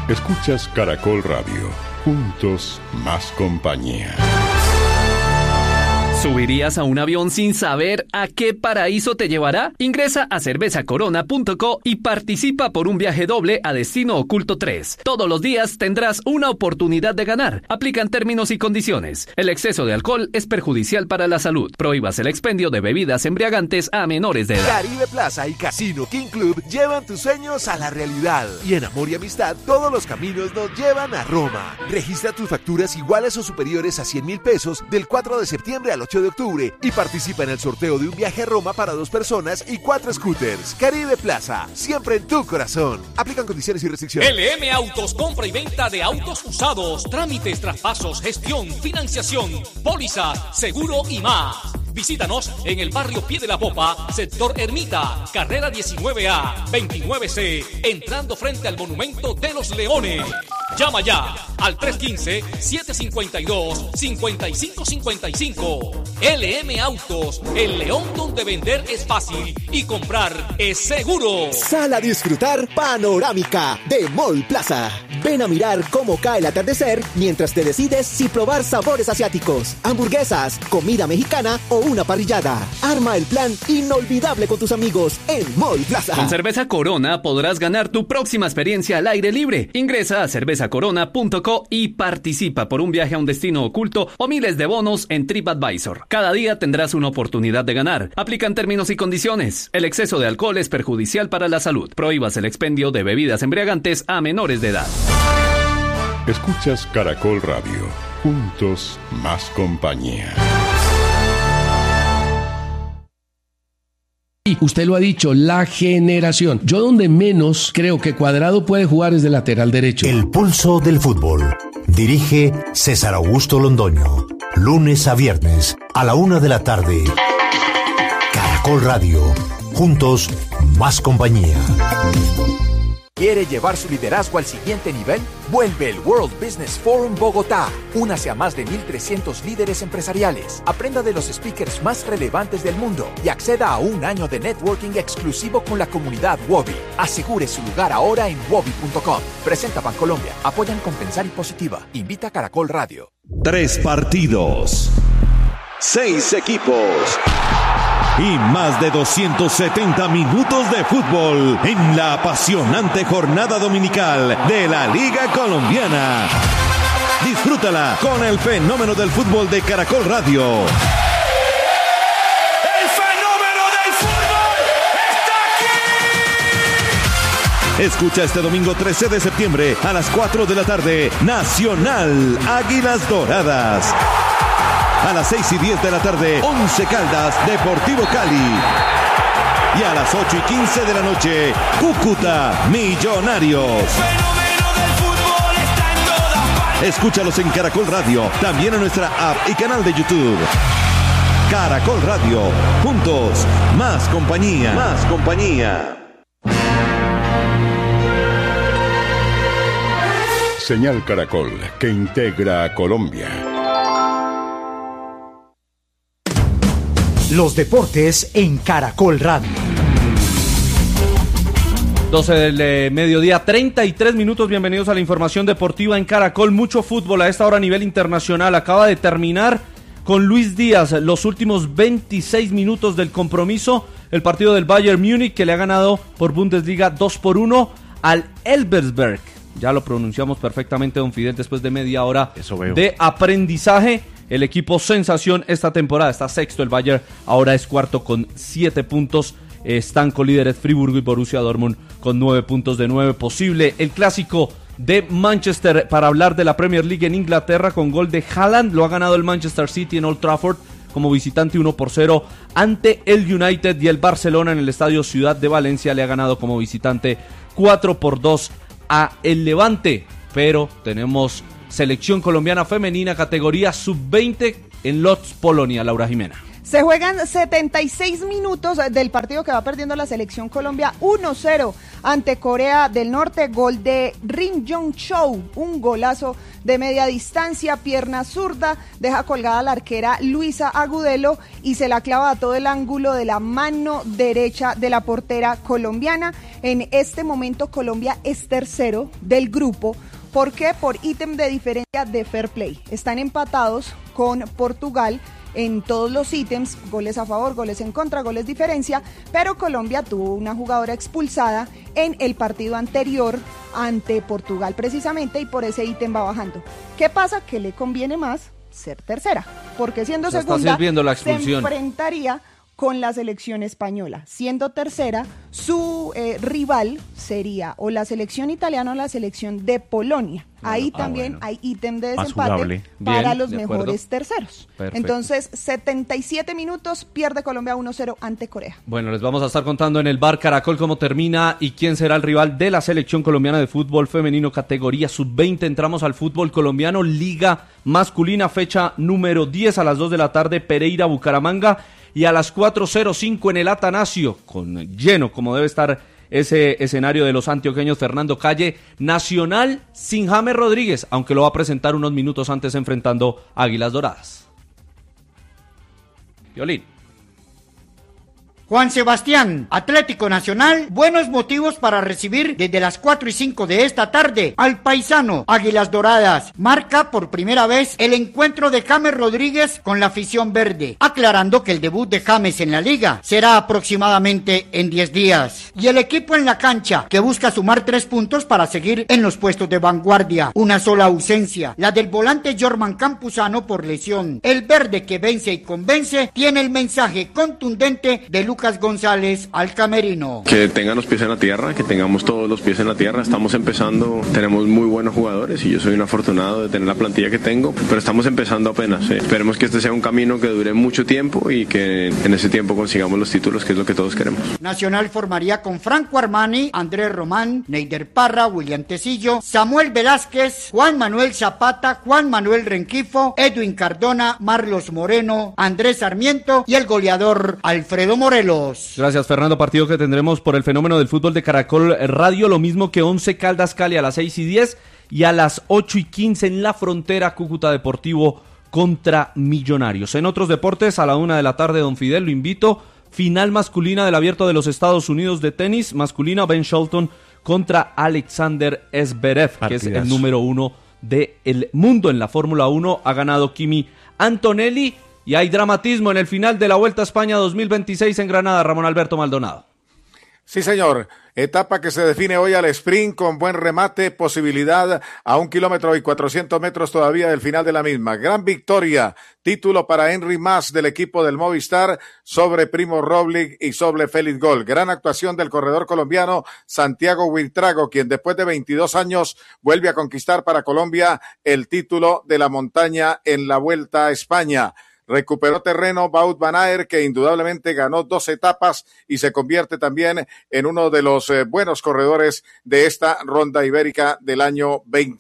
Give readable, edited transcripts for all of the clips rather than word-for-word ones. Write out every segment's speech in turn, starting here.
Escuchas Caracol Radio. Juntos, más compañía. ¿Subirías a un avión sin saber a qué paraíso te llevará? Ingresa a cervezacorona.co y participa por un viaje doble a Destino Oculto 3. Todos los días tendrás una oportunidad de ganar. Aplican términos y condiciones. El exceso de alcohol es perjudicial para la salud. Prohíbas el expendio de bebidas embriagantes a menores de edad. Caribe Plaza y Casino King Club llevan tus sueños a la realidad. Y en Amor y Amistad, todos los caminos nos llevan a Roma. Registra tus facturas iguales o superiores a 100,000 pesos del 4 de septiembre al 8 de octubre y participa en el sorteo de un viaje a Roma para 2 personas y 4 scooters. Caribe Plaza, siempre en tu corazón. Aplican condiciones y restricciones. LM Autos, compra y venta de autos usados, trámites, traspasos, gestión, financiación, póliza, seguro y más. Visítanos en el barrio Pie de la Popa, sector Ermita, carrera 19A, 29C, entrando frente al Monumento de los Leones. Llama ya al 315-752-5555. LM Autos, el León donde vender es fácil y comprar es seguro. Sal a disfrutar Panorámica de Mall Plaza. Ven a mirar cómo cae el atardecer mientras te decides si probar sabores asiáticos, hamburguesas, comida mexicana o una parrillada. Arma el plan inolvidable con tus amigos en Mall Plaza. Con Cerveza Corona podrás ganar tu próxima experiencia al aire libre. Ingresa a cervezacorona.co y participa por un viaje a un destino oculto o miles de bonos en TripAdvisor. Cada día tendrás una oportunidad de ganar. Aplican términos y condiciones. El exceso de alcohol es perjudicial para la salud. Prohíbas el expendio de bebidas embriagantes a menores de edad. Escuchas Caracol Radio. Juntos, más compañía. Y usted lo ha dicho, la generación. Yo donde menos creo que Cuadrado puede jugar es de lateral derecho. El pulso del fútbol. Dirige César Augusto Londoño. Lunes a viernes a la 1 de la tarde. Caracol Radio. Juntos, más compañía. ¿Quiere llevar su liderazgo al siguiente nivel? Vuelve el World Business Forum Bogotá. Únase a más de 1,300 líderes empresariales. Aprenda de los speakers más relevantes del mundo y acceda a un año de networking exclusivo con la comunidad Wobi. Asegure su lugar ahora en wobi.com. Presenta Bancolombia. Apoyan Compensar y Positiva. Invita a Caracol Radio. 3 partidos, 6 equipos y más de 270 minutos de fútbol en la apasionante jornada dominical de la Liga Colombiana. Disfrútala con el fenómeno del fútbol de Caracol Radio. ¡El fenómeno del fútbol está aquí! Escucha este domingo 13 de septiembre a las 4 de la tarde, Nacional Águilas Doradas. A las 6:10 de la tarde, 11 Caldas, Deportivo Cali. Y a las 8:15 de la noche, Cúcuta, Millonarios. El fenómeno del fútbol está en todas partes. Escúchalos en Caracol Radio, también en nuestra app y canal de YouTube. Caracol Radio, juntos, más compañía. Más compañía. Señal Caracol, que integra a Colombia. Los deportes en Caracol Radio. 12 del mediodía, 33 minutos. Bienvenidos a la información deportiva en Caracol. Mucho fútbol a esta hora a nivel internacional. Acaba de terminar con Luis Díaz los últimos 26 minutos del compromiso. El partido del Bayern Múnich, que le ha ganado por Bundesliga 2-1 al Elversberg. Ya lo pronunciamos perfectamente, don Fidel, después de media hora de aprendizaje. El equipo sensación esta temporada está sexto, el Bayern ahora es cuarto con 7 puntos. Están colíderes Friburgo y Borussia Dortmund con 9 puntos de 9 posible. El clásico de Manchester para hablar de la Premier League en Inglaterra con gol de Haaland. Lo ha ganado el Manchester City en Old Trafford como visitante 1-0 ante el United, y el Barcelona en el Estadio Ciudad de Valencia le ha ganado como visitante 4-2 a el Levante. Pero tenemos selección colombiana femenina categoría sub-20 en Lodz, Polonia. Laura Jimena. Se juegan 76 minutos del partido que va perdiendo la selección Colombia 1-0 ante Corea del Norte. Gol de Rim Jong-chol, un golazo de media distancia, pierna zurda, deja colgada a la arquera Luisa Agudelo y se la clava a todo el ángulo de la mano derecha de la portera colombiana. En este momento Colombia es tercero del grupo. ¿Por qué? Por ítem de diferencia de fair play. Están empatados con Portugal en todos los ítems, goles a favor, goles en contra, goles diferencia, pero Colombia tuvo una jugadora expulsada en el partido anterior ante Portugal precisamente y por ese ítem va bajando. ¿Qué pasa? Que le conviene más ser tercera, porque siendo segunda se enfrentaría con la selección española. Siendo tercera, su rival sería o la selección italiana o la selección de Polonia. Ahí también hay ítem de desempate para los mejores terceros. Perfecto. Entonces, 77 minutos, pierde Colombia 1-0 ante Corea. Bueno, les vamos a estar contando en el bar Caracol cómo termina y quién será el rival de la selección colombiana de fútbol femenino categoría sub-20. Entramos al fútbol colombiano, Liga Masculina, fecha número 10 a las 2 de la tarde, Pereira, Bucaramanga. Y a las 4:05 en el Atanasio, con lleno como debe estar ese escenario de los antioqueños, Fernando Calle, Nacional sin James Rodríguez, aunque lo va a presentar unos minutos antes enfrentando Águilas Doradas. Violín. Juan Sebastián, Atlético Nacional, buenos motivos para recibir desde las 4:05 de esta tarde al paisano Águilas Doradas. Marca por primera vez el encuentro de James Rodríguez con la afición verde, aclarando que el debut de James en la liga será aproximadamente en 10 días. Y el equipo en la cancha, que busca sumar 3 puntos para seguir en los puestos de vanguardia. Una sola ausencia, la del volante Jorman Campuzano por lesión. El verde que vence y convence tiene el mensaje contundente de Lucas González al camerino. Que tengan los pies en la tierra, que tengamos todos los pies en la tierra. Estamos empezando, tenemos muy buenos jugadores y yo soy un afortunado de tener la plantilla que tengo, pero estamos empezando apenas. Esperemos que este sea un camino que dure mucho tiempo y que en ese tiempo consigamos los títulos, que es lo que todos queremos. Nacional formaría con Franco Armani, Andrés Román, Neider Parra, William Tecillo, Samuel Velázquez, Juan Manuel Zapata, Juan Manuel Renquifo, Edwin Cardona, Marlos Moreno, Andrés Sarmiento y el goleador Alfredo Morelos. Gracias, Fernando. Partido que tendremos por el fenómeno del fútbol de Caracol Radio, lo mismo que 11 Caldas Cali a las 6:10 y a las 8:15 en la Frontera, Cúcuta Deportivo contra Millonarios. En otros deportes, a la 1 de la tarde, don Fidel, lo invito, final masculina del Abierto de los Estados Unidos de tenis, masculina, Ben Shelton contra Alexander Zverev, que es el número 1 del mundo en la Fórmula 1, ha ganado Kimi Antonelli. Y hay dramatismo en el final de la Vuelta a España 2026 en Granada, Ramón Alberto Maldonado. Sí, señor. Etapa que se define hoy al sprint con buen remate, posibilidad a 1 kilómetro y 400 metros todavía del final de la misma. Gran victoria, título para Henry Mas del equipo del Movistar sobre Primo Roglic y sobre Félix Gol. Gran actuación del corredor colombiano Santiago Huitrago, quien después de 22 años vuelve a conquistar para Colombia el título de la montaña en la Vuelta a España. Recuperó terreno Wout van Aert, que indudablemente ganó 2 etapas y se convierte también en uno de los buenos corredores de esta ronda ibérica del año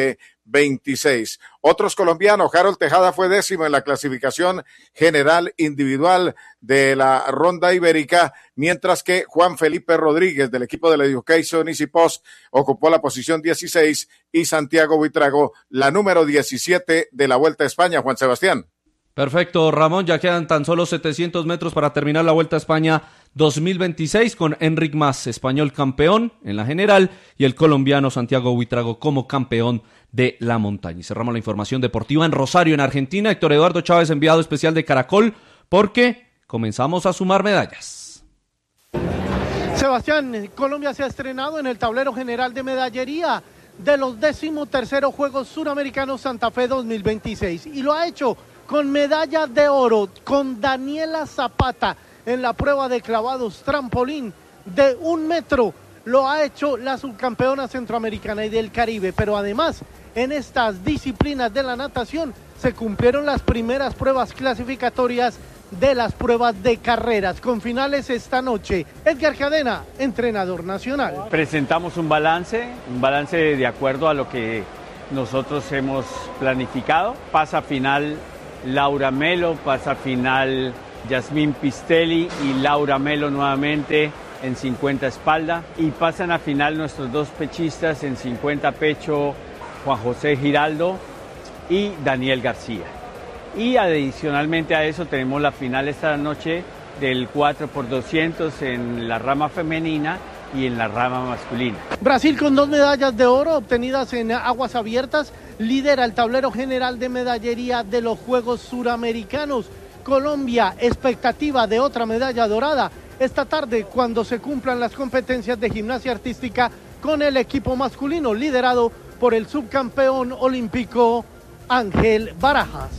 2026. Otros colombianos, Harold Tejada fue 10º en la clasificación general individual de la ronda ibérica, mientras que Juan Felipe Rodríguez del equipo de la Education Easy Post ocupó la posición 16 y Santiago Huitrago la número 17 de la Vuelta a España. Juan Sebastián. Perfecto, Ramón, ya quedan tan solo 700 metros para terminar la Vuelta a España 2026 con Enric Mas, español campeón en la general, y el colombiano Santiago Huitrago como campeón de la montaña. Y cerramos la información deportiva en Rosario, en Argentina. Héctor Eduardo Chávez, enviado especial de Caracol, porque comenzamos a sumar medallas. Sebastián, Colombia se ha estrenado en el tablero general de medallería de los 13º Juegos Suramericanos Santa Fe 2026 y lo ha hecho con medalla de oro, con Daniela Zapata en la prueba de clavados trampolín de 1 metro. Lo ha hecho la subcampeona centroamericana y del Caribe, pero además en estas disciplinas de la natación se cumplieron las primeras pruebas clasificatorias de las pruebas de carreras, con finales esta noche. Edgar Cadena, entrenador nacional. Presentamos un balance de acuerdo a lo que nosotros hemos planificado. Pasa final Laura Melo, pasa final Yasmín Pistelli y Laura Melo nuevamente en 50 espalda. Y pasan a final nuestros dos pechistas en 50 pecho, Juan José Giraldo y Daniel García. Y adicionalmente a eso tenemos la final esta noche del 4x200 en la rama femenina y en la rama masculina. Brasil, con 2 medallas de oro obtenidas en aguas abiertas, lidera el tablero general de medallería de los Juegos Suramericanos. Colombia, expectativa de otra medalla dorada esta tarde cuando se cumplan las competencias de gimnasia artística con el equipo masculino liderado por el subcampeón olímpico Ángel Barajas.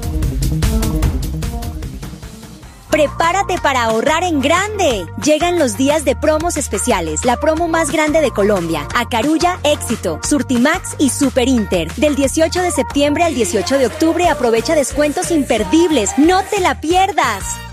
Prepárate para ahorrar en grande. Llegan los días de promos especiales, la promo más grande de Colombia. Acarulla, Éxito, Surtimax y Super Inter. Del 18 de septiembre al 18 de octubre aprovecha descuentos imperdibles. ¡No te la pierdas!